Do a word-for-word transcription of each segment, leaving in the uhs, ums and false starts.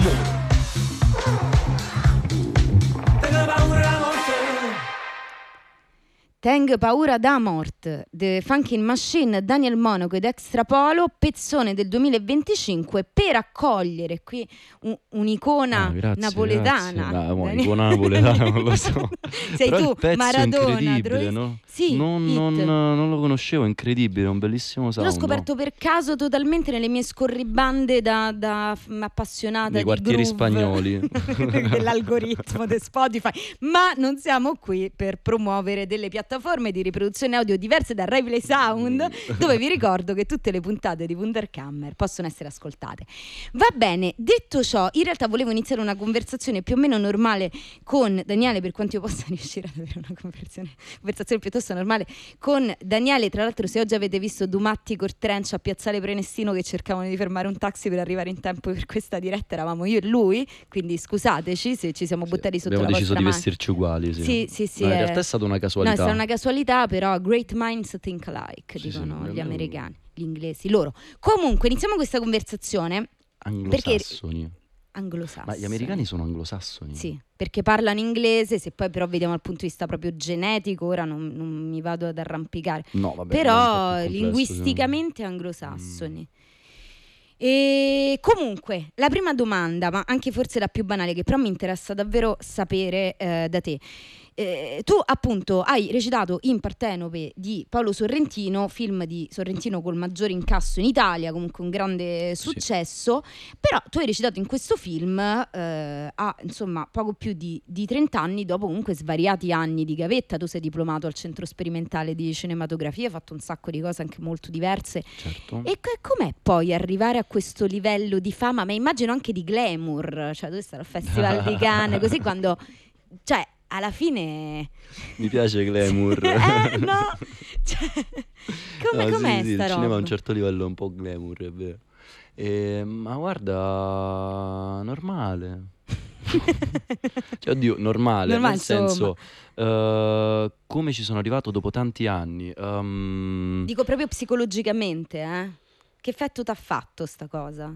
Tengo paura da mort, The Funkin' Machine, Daniel Monaco ed Extra Polo, pezzone del duemilaventicinque per accogliere qui un, un'icona ah, grazie, napoletana. Grazie. No, un'icona napoletana non lo so. Sei però tu, il pezzo Maradona, è incredibile, Troisi... no? Sì, non, non, non lo conoscevo, è incredibile, è un bellissimo sound. L'ho scoperto per caso totalmente nelle mie scorribande da, da appassionata nei di quartieri groove, spagnoli dell'algoritmo di Spotify, ma non siamo qui per promuovere delle piattaforme di riproduzione audio diverse da Rai Play Sound, dove vi ricordo che tutte le puntate di Wunderkammer possono essere ascoltate. Va bene, detto ciò, in realtà volevo iniziare una conversazione più o meno normale con Daniele, per quanto io possa riuscire ad avere una conversazione, conversazione piuttosto normale con Daniele. Tra l'altro, se oggi avete visto Dumatti col Trench a Piazzale Prenestino che cercavano di fermare un taxi per arrivare in tempo per questa diretta, eravamo io e lui, quindi scusateci se ci siamo buttati sì, sotto la vostra mano. Abbiamo deciso di vestirci uguali, sì. Sì, sì, sì, no, in è... realtà è stata una casualità. No, è stata una casualità, però great minds think alike, sì, dicono sì, gli americani, gli inglesi, loro. Comunque, iniziamo questa conversazione. Anglosassoni. Perché... anglosassoni. Ma gli americani sono anglosassoni? Sì, perché parlano inglese, se poi però vediamo dal punto di vista proprio genetico, ora non, non mi vado ad arrampicare. No, vabbè, però complesso, linguisticamente anglosassoni. Mm. E comunque, la prima domanda, ma anche forse la più banale, che però mi interessa davvero sapere eh, da te. Eh, tu appunto hai recitato in Partenope di Paolo Sorrentino, film di Sorrentino col maggiore incasso in Italia, comunque un grande successo, sì. Però tu hai recitato in questo film eh, a insomma poco più di, di trenta anni, dopo comunque svariati anni di gavetta. Tu sei diplomato al Centro Sperimentale di Cinematografia, hai fatto un sacco di cose anche molto diverse. Certo. E c- com'è poi arrivare a questo livello di fama, ma immagino anche di glamour, cioè tu sei stato al Festival di Cannes, così quando... cioè alla fine mi piace glamour. eh no, cioè, come, no, com'è sì, sì, sta il roba? cinema a un certo livello è un po' glamour, è vero. E, ma guarda, normale. Cioè, oddio, normale, Normale, nel senso uh, come ci sono arrivato dopo tanti anni. Um... Dico proprio psicologicamente, eh? Che effetto t'ha fatto sta cosa?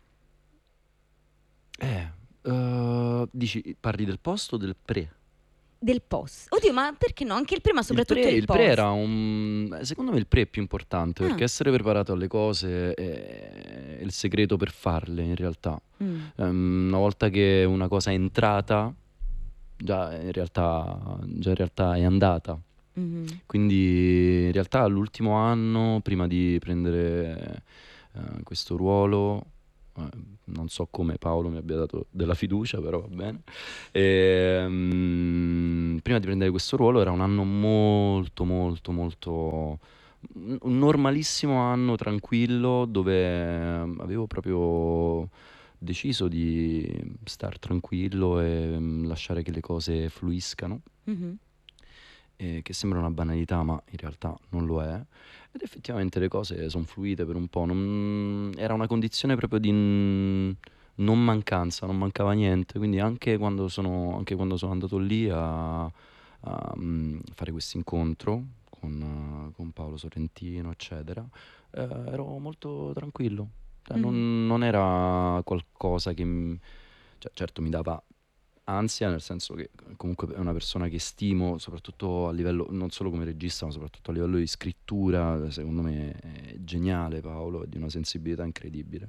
Eh, uh, dici, parli del post o del pre? Del post. Oddio, ma perché no? Anche il prima, soprattutto il, pre, il, il post. Il pre era un... Secondo me il pre è più importante, ah. perché essere preparato alle cose è il segreto per farle, in realtà. Mm. Um, una volta che una cosa è entrata, già in realtà, già in realtà è andata. Mm-hmm. Quindi in realtà l'ultimo anno, prima di prendere uh, questo ruolo... non so come Paolo mi abbia dato della fiducia, però va bene. E, um, prima di prendere questo ruolo era un anno molto molto molto un normalissimo anno tranquillo, dove avevo proprio deciso di star tranquillo e um, lasciare che le cose fluiscano. Mm-hmm. Eh, che sembra una banalità, ma in realtà non lo è. Ed effettivamente le cose sono fluite per un po'. Non... Era una condizione proprio di n... non mancanza, non mancava niente. Quindi anche quando sono, anche quando sono andato lì a, a um, fare questo incontro con, uh, con Paolo Sorrentino, eccetera, eh, ero molto tranquillo. Cioè, mm. non, non era qualcosa che... M... Cioè, certo mi dava... ansia, nel senso che comunque è una persona che stimo, soprattutto a livello, non solo come regista, ma soprattutto a livello di scrittura. Secondo me è geniale Paolo, è di una sensibilità incredibile.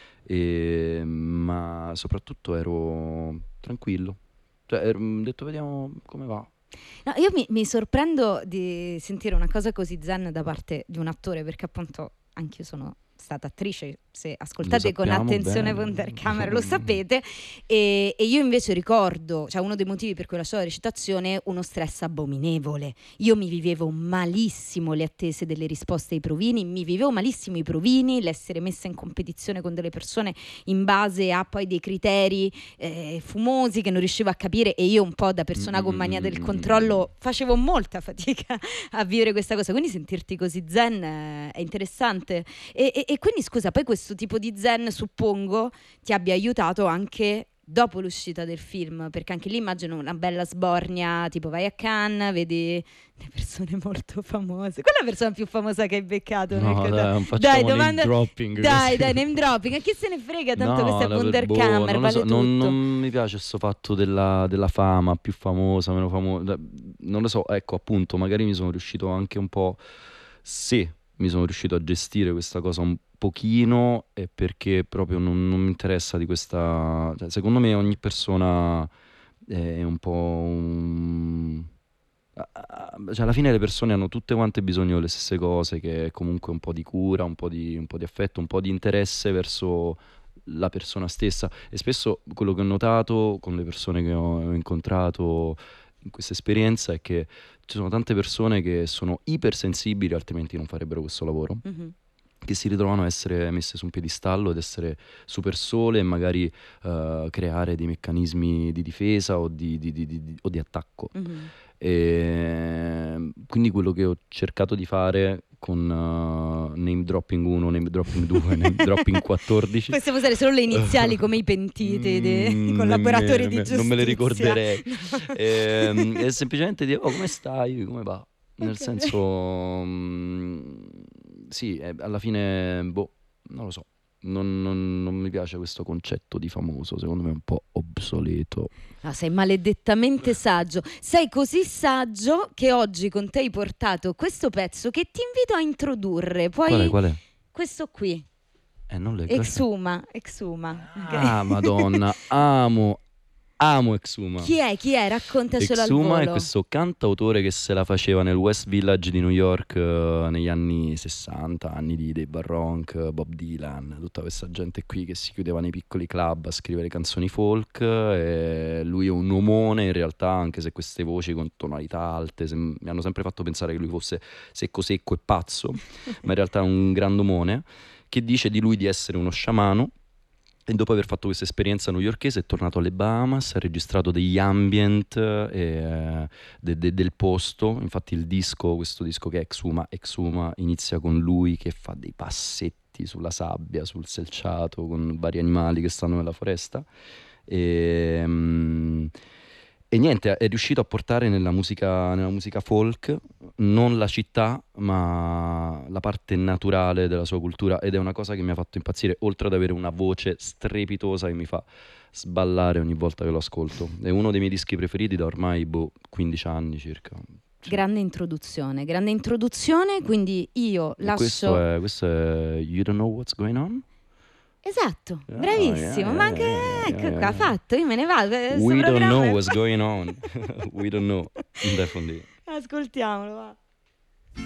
E, ma soprattutto ero tranquillo, cioè ho detto vediamo come va. No, io mi, mi sorprendo di sentire una cosa così zen da parte di un attore, perché appunto anch'io sono stata attrice, se ascoltate con attenzione Wunderkammer lo sapete, e, e io invece ricordo, cioè uno dei motivi per cui ho lasciato la recitazione, uno stress abominevole. Io mi vivevo malissimo le attese delle risposte ai provini, mi vivevo malissimo i provini, l'essere messa in competizione con delle persone in base a poi dei criteri eh, fumosi che non riuscivo a capire, e io un po' da persona con mania del controllo facevo molta fatica a vivere questa cosa, quindi sentirti così zen eh, è interessante. E, e, e quindi scusa, poi questo tipo di zen suppongo ti abbia aiutato anche dopo l'uscita del film, perché anche lì immagino una bella sbornia, tipo vai a Cannes, vedi le persone molto famose. Qual è la persona più famosa che hai beccato? No, nel dai, non facciamo dai, name domanda... dropping. Dai, dai, name dropping. A chi se ne frega, tanto No, questa è davvero, Wunderkammer, boh, non, lo vale so, tutto. non, non mi piace questo fatto della, della fama, più famosa, meno famosa. Non lo so, ecco, appunto, magari mi sono riuscito anche un po'... Sì, mi sono riuscito a gestire questa cosa un pochino, e perché proprio non, non mi interessa di questa... Cioè, secondo me ogni persona è un po' un... Cioè, alla fine le persone hanno tutte quante bisogno delle stesse cose, che è comunque un po' di cura, un po' di, un po' di affetto, un po' di interesse verso la persona stessa. E spesso quello che ho notato con le persone che ho, ho incontrato in questa esperienza è che ci sono tante persone che sono ipersensibili, altrimenti non farebbero questo lavoro, Mhm. che si ritrovano a essere messe su un piedistallo ed essere super sole, e magari eh, creare dei meccanismi di difesa o di, di- di- di- di- o di attacco. Mhm. E quindi quello che ho cercato di fare con uh, name dropping uno, name dropping due, name dropping quattordici. Possiamo usare solo le iniziali come i pentiti dei Mm, collaboratori nemmeno- di giustizia. non me le ricorderei. No. Ehm, è semplicemente dire, oh, come stai? Come va? Nel Ok. senso, mm, sì, eh, alla fine, boh, non lo so. Non, non- non mi piace questo concetto di famoso, secondo me è un po' obsoleto. No, sei maledettamente saggio. Sei così saggio che oggi con te hai portato questo pezzo che ti invito a introdurre. Poi Qual è, qual è? questo qui, Eh, non leggo. Exuma, Exuma. ok? Ah, Madonna, amo, amo Exuma. Chi è? Chi è? Raccontacelo al Exuma è volo. questo cantautore che se la faceva nel West Village di New York eh, negli anni sessanta, anni di Dave Barronk, Bob Dylan, tutta questa gente qui che si chiudeva nei piccoli club a scrivere canzoni folk. E lui è un uomone in realtà, anche se queste voci con tonalità alte sem- mi hanno sempre fatto pensare che lui fosse secco secco e pazzo, ma in realtà è un grand'omone che dice di lui di essere uno sciamano. E dopo aver fatto questa esperienza newyorkese è tornato alle Bahamas, ha registrato degli ambient eh, de- de- del posto. Infatti il disco, questo disco che è Exuma, Exuma inizia con lui che fa dei passetti sulla sabbia, sul selciato, con vari animali che stanno nella foresta. E, mm, e niente, è riuscito a portare nella musica, nella musica folk non la città, ma la parte naturale della sua cultura, ed è una cosa che mi ha fatto impazzire, oltre ad avere una voce strepitosa che mi fa sballare ogni volta che lo ascolto. È uno dei miei dischi preferiti da ormai boh, quindici anni circa. Sì. Grande introduzione, grande introduzione, quindi io E lascio... questo è, questo è You Don't Know What's Going On? Esatto, Yeah, bravissimo, yeah, ma yeah, anche... yeah, ecco yeah, qua, yeah. fatto, io me ne vado. questo We don't programma know è- what's going on. We don't know. Definitely. Ascoltiamolo, va.